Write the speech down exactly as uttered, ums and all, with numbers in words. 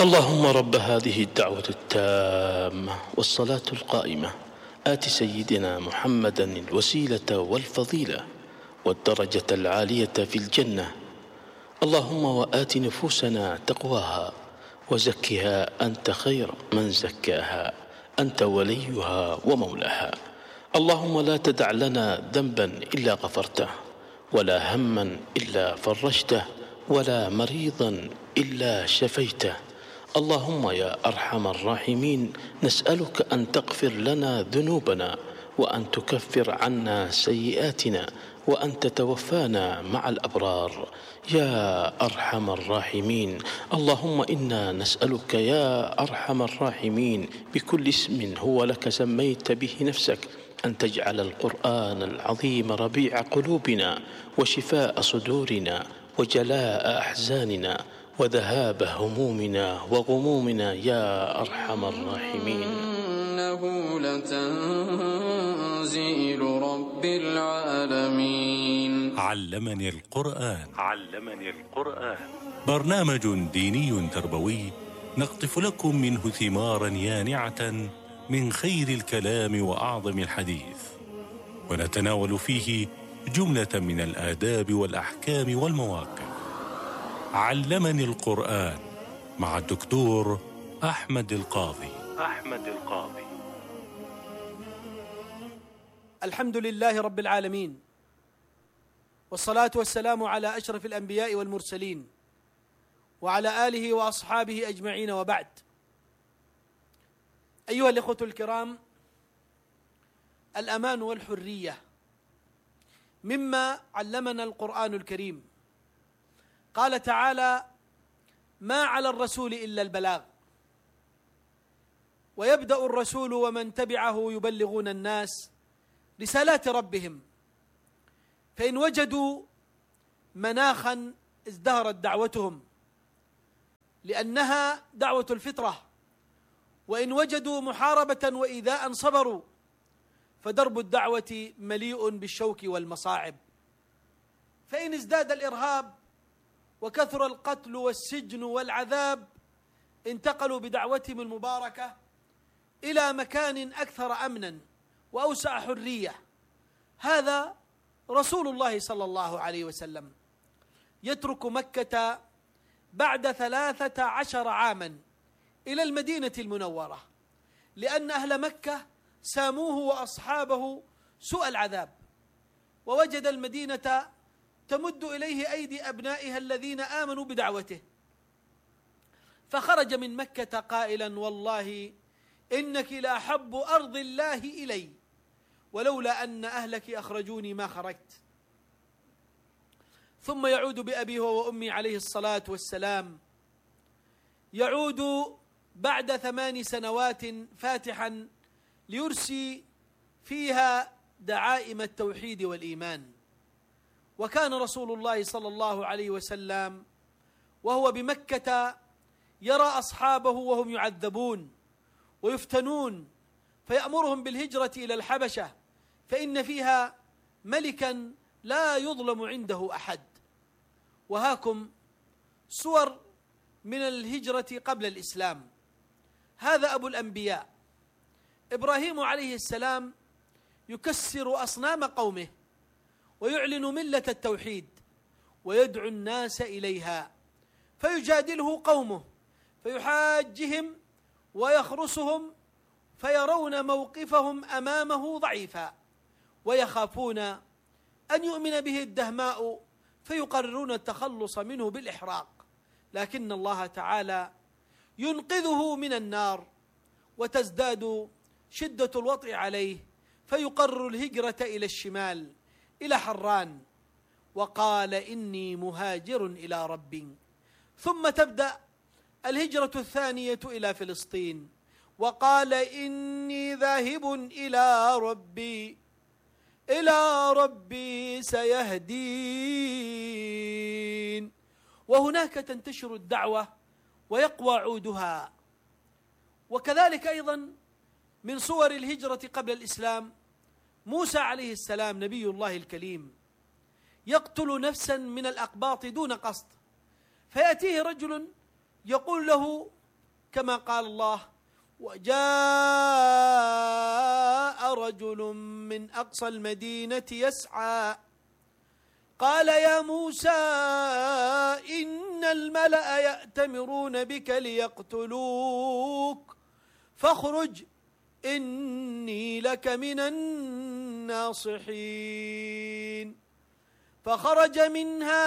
اللهم رب هذه الدعوة التامة والصلاة القائمة آت سيدنا محمدا الوسيلة والفضيلة والدرجة العالية في الجنة. اللهم وآت نفوسنا تقواها وزكها أنت خير من زكاها، أنت وليها ومولاها. اللهم لا تدع لنا ذنبا إلا غفرته، ولا هما إلا فرجته، ولا مريضا إلا شفيته. اللهم يا أرحم الراحمين، نسألك أن تغفر لنا ذنوبنا، وأن تكفر عنا سيئاتنا، وأن تتوفانا مع الأبرار يا أرحم الراحمين. اللهم إنا نسألك يا أرحم الراحمين بكل اسم هو لك سميت به نفسك أن تجعل القرآن العظيم ربيع قلوبنا وشفاء صدورنا وجلاء أحزاننا وذهاب همومنا وغمومنا يا أرحم الراحمين. إنه لتنزيل رب العالمين. علمني القرآن. علمني القرآن برنامج ديني تربوي نقطف لكم منه ثمارا يانعة من خير الكلام وأعظم الحديث، ونتناول فيه جملة من الآداب والأحكام والمواقف. علمني القرآن مع الدكتور أحمد القاضي. أحمد القاضي. الحمد لله رب العالمين، والصلاة والسلام على أشرف الأنبياء والمرسلين وعلى آله وأصحابه أجمعين، وبعد. أيها الإخوة الكرام، الأمان والحرية مما علمنا القرآن الكريم. قال تعالى: ما على الرسول إلا البلاغ، ويبدأ الرسول ومن تبعه يبلغون الناس رسالات ربهم، فإن وجدوا مناخا ازدهرت دعوتهم لأنها دعوة الفطرة، وإن وجدوا محاربة وإيذاء صبروا، فدرب الدعوة مليء بالشوك والمصاعب. فإن ازداد الإرهاب وكثر القتل والسجن والعذاب، انتقلوا بدعوتهم المباركة إلى مكان أكثر أمنا وأوسع حرية. هذا رسول الله صلى الله عليه وسلم يترك مكة بعد ثلاثة عشر عاما إلى المدينة المنورة، لأن أهل مكة ساموه وأصحابه سوء العذاب، ووجد المدينة تمد إليه أيدي أبنائها الذين آمنوا بدعوته، فخرج من مكة قائلا: والله إنك لأحب أرض الله إلي، ولولا أن أهلك أخرجوني ما خرجت. ثم يعود بأبيه وأمي عليه الصلاة والسلام، يعود بعد ثمان سنوات فاتحا ليرسي فيها دعائم التوحيد والإيمان. وكان رسول الله صلى الله عليه وسلم وهو بمكة يرى أصحابه وهم يعذبون ويفتنون، فيأمرهم بالهجرة إلى الحبشة، فإن فيها ملكا لا يظلم عنده أحد. وهاكم صور من الهجرة قبل الإسلام. هذا أبو الأنبياء إبراهيم عليه السلام يكسر أصنام قومه ويعلن ملة التوحيد ويدعو الناس إليها، فيجادله قومه فيحاجهم ويخرسهم، فيرون موقفهم أمامه ضعيفا، ويخافون أن يؤمن به الدهماء، فيقررون التخلص منه بالإحراق. لكن الله تعالى ينقذه من النار، وتزداد شدة الوطء عليه، فيقرر الهجرة إلى الشمال إلى حران، وقال: إني مهاجر إلى ربي. ثم تبدأ الهجرة الثانية إلى فلسطين، وقال: إني ذاهب إلى ربي إلى ربي سيهدين. وهناك تنتشر الدعوة ويقوى عودها. وكذلك أيضا من صور الهجرة قبل الإسلام موسى عليه السلام نبي الله الكليم، يقتل نفسا من الأقباط دون قصد، فيأتيه رجل يقول له: كما قال الله: وجاء رجل من أقصى المدينة يسعى قال يا موسى إن الملأ يأتمرون بك ليقتلوك فاخرج إني لك من الناصحين. فخرج منها